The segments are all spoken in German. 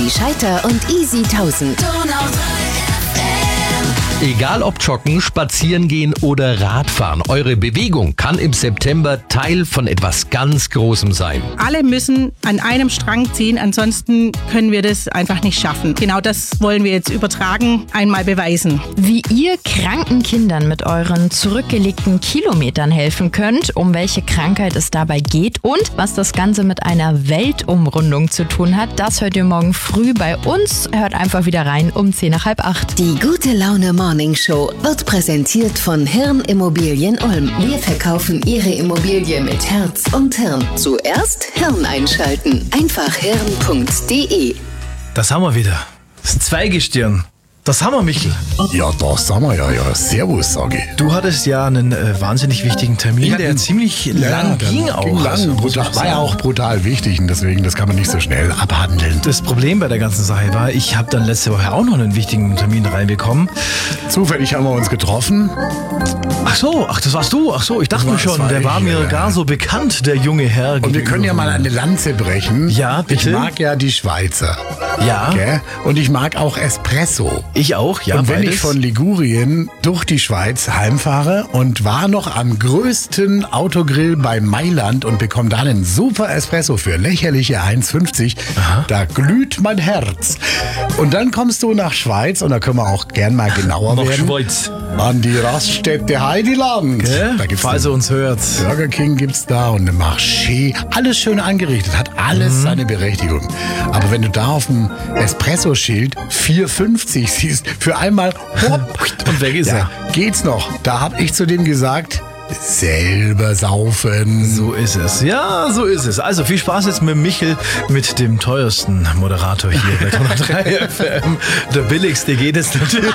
Heidi Scheiter und Easy 1000. Egal ob Joggen, Spazieren gehen oder Radfahren, eure Bewegung kann im September Teil von etwas ganz Großem sein. Alle müssen an einem Strang ziehen, ansonsten können wir das einfach nicht schaffen. Genau das wollen wir jetzt übertragen, einmal beweisen. Wie ihr kranken Kindern mit euren zurückgelegten Kilometern helfen könnt, um welche Krankheit es dabei geht und was das Ganze mit einer Weltumrundung zu tun hat, das hört ihr morgen früh bei uns. Hört einfach wieder rein um 7:50. Die gute Laune Morning Show wird präsentiert von Hirn Immobilien Ulm. Wir verkaufen Ihre Immobilie mit Herz und Hirn. Zuerst Hirn einschalten. Einfach hirn.de. Das haben wir wieder. Das Zweigestirn. Das haben wir, Michel. Ja, das haben wir ja. Servus, sage ich. Du hattest ja einen wahnsinnig wichtigen Termin, der ziemlich lang ging auch. Das war ja auch brutal wichtig und deswegen, das kann man nicht so schnell abhandeln. Das Problem bei der ganzen Sache war, ich habe dann letzte Woche auch noch einen wichtigen Termin reinbekommen. Zufällig haben wir uns getroffen. Ach, das warst du. Ach so, ich dachte mir schon, der war mir gar so bekannt, der junge Herr. Und wir können ja mal eine Lanze brechen. Ja, bitte. Ich mag ja die Schweizer. Ja. Okay? Und ich mag auch Espresso. Ich auch, ja. Und wenn beides. ich von Ligurien durch die Schweiz heimfahre und war noch am größten Autogrill bei Mailand und bekomme dann einen super Espresso für lächerliche 1,50, da glüht mein Herz. Und dann kommst du nach Schweiz und da können wir auch gern mal genauer Nach werden. Schweiz. An die Raststätte Heideland. Okay. Da gibt's Falls ihr uns hört. Burger King gibt's da und eine Marché. Alles schön angerichtet, hat alles seine Berechtigung. Aber wenn du da auf dem Espresso-Schild 4,50 siehst, für einmal hopp, Und weg ist er. Geht's noch. Da hab ich zu dem gesagt, selber saufen. So ist es. Ja, so ist es. Also viel Spaß jetzt mit Michel, mit dem teuersten Moderator hier bei 103 FM. Der billigste geht es natürlich.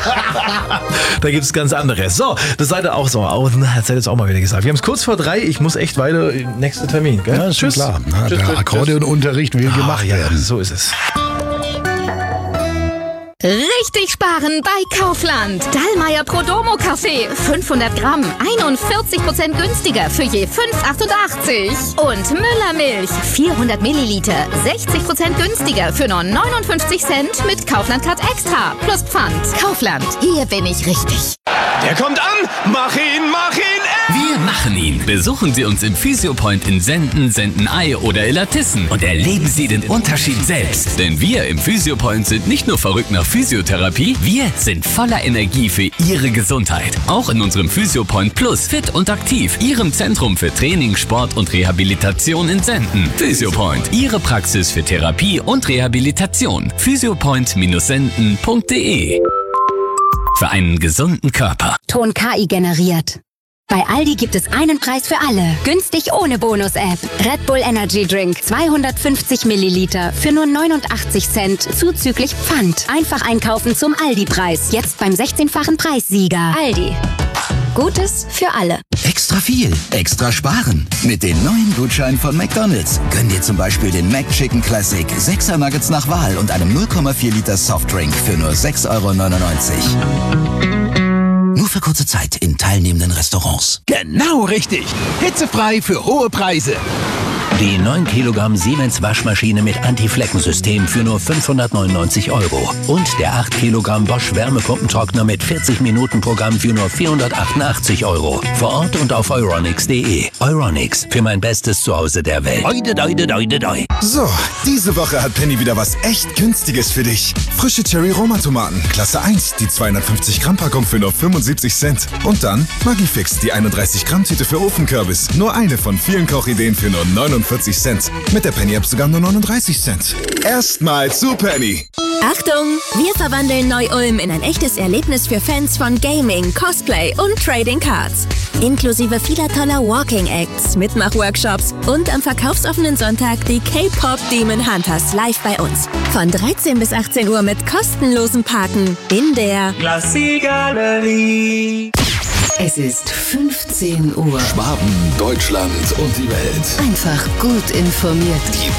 Da gibt es ganz andere. So, das seid ihr auch so. Das seid ihr jetzt auch mal wieder gesagt. Wir haben es kurz vor 3. Ich muss echt weiter. Nächster Termin, gell? Ja, ist schon Tschüss. klar. Na, Tschüss, der tschüss, Akkordeonunterricht will gemacht ja, werden. so ist es. Richtig sparen bei Kaufland. Dallmayr Prodomo Kaffee 500 Gramm 41% günstiger für je 5,88. Und Müller Milch 400 Milliliter 60% günstiger für nur 59 Cent mit Kaufland Card Extra plus Pfand. Kaufland, hier bin ich richtig. Der kommt an! Mach ihn! Wir machen ihn. Besuchen Sie uns im Physiopoint in Senden, Sendenei oder Illertissen und erleben Sie den Unterschied selbst. Denn wir im Physiopoint sind nicht nur verrückt nach Physiotherapie, wir sind voller Energie für Ihre Gesundheit. Auch in unserem Physiopoint Plus, fit und aktiv, Ihrem Zentrum für Training, Sport und Rehabilitation in Senden. Physiopoint, Ihre Praxis für Therapie und Rehabilitation. Physiopoint-senden.de. Für einen gesunden Körper. Ton KI generiert. Bei Aldi gibt es einen Preis für alle. Günstig ohne Bonus-App. Red Bull Energy Drink 250 Milliliter für nur 89 Cent zuzüglich Pfand. Einfach einkaufen zum Aldi-Preis. Jetzt beim 16-fachen Preissieger. Aldi. Gutes für alle. Extra viel, extra sparen. Mit den neuen Gutscheinen von McDonald's. Gönn dir zum Beispiel den McChicken Classic, 6er Nuggets nach Wahl und einem 0,4 Liter Softdrink für nur 6,99 €. Nur für kurze Zeit in teilnehmenden Restaurants. Genau richtig. Hitzefrei für hohe Preise. Die 9 Kilogramm Siemens Waschmaschine mit Anti-Flecken-System für nur 599 €. Und der 8 Kilogramm Bosch Wärmepumpentrockner mit 40-Minuten-Programm für nur 488 €. Vor Ort und auf euronics.de. Euronics, für mein bestes Zuhause der Welt. Doi. So, diese Woche hat Penny wieder was echt Günstiges für dich. Frische Cherry-Roma-Tomaten, Klasse 1, die 250 Gramm Packung für nur 75 Cent. Und dann Magifix, die 31 Gramm Tüte für Ofenkürbis. Nur eine von vielen Kochideen für nur 49 Cent. Mit der Penny-App sogar nur 39 Cent. Erstmal zu Penny. Achtung! Wir verwandeln Neu-Ulm in ein echtes Erlebnis für Fans von Gaming, Cosplay und Trading Cards. Inklusive vieler toller Walking-Acts, Mitmach-Workshops und am verkaufsoffenen Sonntag die K-Pop Demon Hunters live bei uns. Von 13 bis 18 Uhr mit kostenlosem Parken in der Glacis-Galerie. Es ist 15 Uhr. Schwaben, Deutschland und die Welt. Einfach gut informiert. Die